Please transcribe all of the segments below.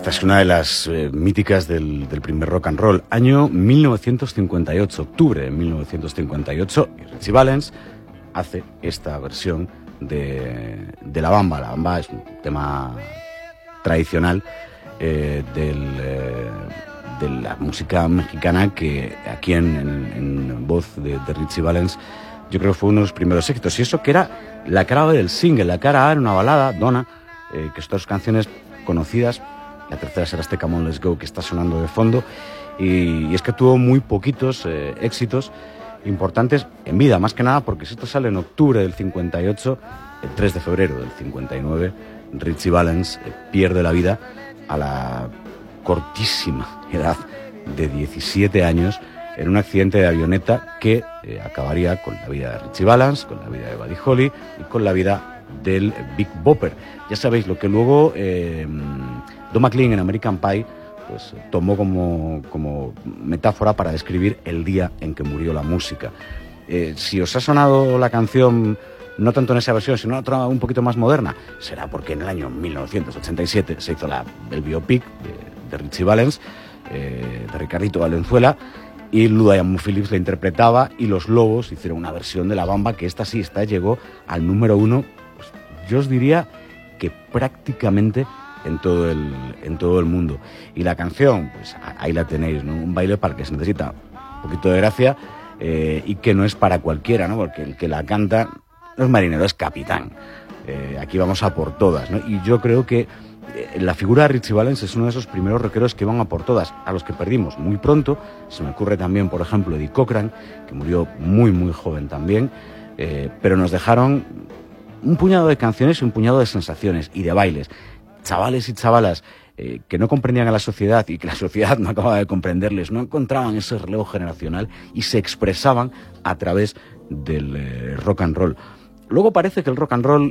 Esta es una de las míticas del primer rock and roll. Año 1958, octubre de 1958, y Ritchie Valens hace esta versión de La Bamba. La Bamba es un tema tradicional de la música mexicana que aquí en voz de Ritchie Valens yo creo que fue uno de los primeros éxitos. Y eso que era la cara B del single. La cara A era una balada, Donna, que son dos canciones conocidas. La tercera será este Come On Let's Go que está sonando de fondo. Y es que tuvo muy poquitos éxitos importantes en vida, más que nada porque si esto sale en octubre del 58, el 3 de febrero del 59, Ritchie Valens pierde la vida a la cortísima edad de 17 años en un accidente de avioneta que acabaría con la vida de Ritchie Valens, con la vida de Buddy Holly y con la vida del Big Bopper. Ya sabéis, lo que luego Don McLean en American Pie pues tomó como metáfora para describir el día en que murió la música. Si os ha sonado la canción, no tanto en esa versión, sino en otra un poquito más moderna, será porque en el año 1987 se hizo el biopic de Ritchie Valens, de Ricardito Valenzuela, y Lou Diamond Phillips la interpretaba, y Los Lobos hicieron una versión de La Bamba que esta llegó al número 1, pues, yo os diría que prácticamente en todo el mundo. Y la canción, pues ahí la tenéis, ¿no? Un baile para el que se necesita un poquito de gracia y que no es para cualquiera, ¿no? Porque el que la canta no es marinero, es capitán. Aquí vamos a por todas, ¿no? Y yo creo que la figura de Ritchie Valens es uno de esos primeros rockeros que van a por todas, a los que perdimos muy pronto. Se me ocurre también, por ejemplo, Eddie Cochran, que murió muy, muy joven también, pero nos dejaron un puñado de canciones y un puñado de sensaciones y de bailes. Chavales y chavalas que no comprendían a la sociedad y que la sociedad no acababa de comprenderles, no encontraban ese relevo generacional y se expresaban a través del rock and roll. Luego parece que el rock and roll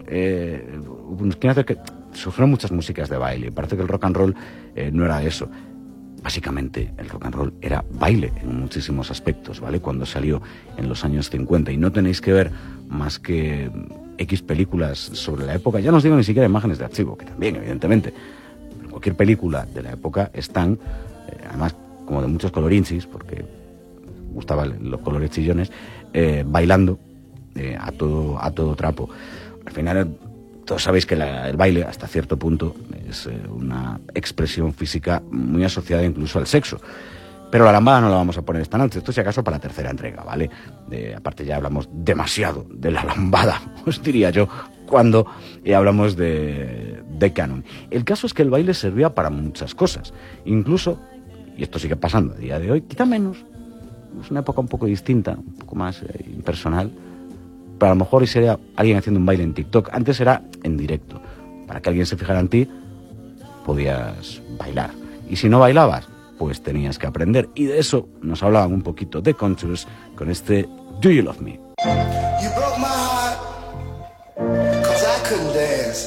quiere hacer que surgieron muchas músicas de baile. Parece que el rock and roll no era eso. Básicamente el rock and roll era baile en muchísimos aspectos, ¿vale? Cuando salió en los años 50, y no tenéis que ver más que X películas sobre la época, ya no os digo ni siquiera imágenes de archivo, que también evidentemente, pero cualquier película de la época están, además como de muchos colorinchis, porque gustaban los colores chillones, bailando a todo trapo. Al final todos sabéis que el baile hasta cierto punto es una expresión física muy asociada incluso al sexo. Pero la lambada no la vamos a poner esta noche, esto si acaso para la tercera entrega, ¿vale? Aparte ya hablamos demasiado de la lambada, os diría yo, cuando hablamos de canon. El caso es que el baile servía para muchas cosas, incluso, y esto sigue pasando a día de hoy, quizá menos, es una época un poco distinta, un poco más impersonal, pero a lo mejor hoy sería alguien haciendo un baile en TikTok. Antes era en directo, para que alguien se fijara en ti, podías bailar, y si no bailabas, pues tenías que aprender, y de eso nos hablaban un poquito de Contours con este Do You Love Me. You broke my heart, 'cause I couldn't dance.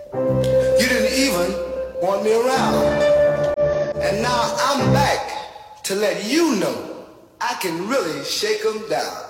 You didn't even want me around. And now I'm back to let you know I can really shake 'em down.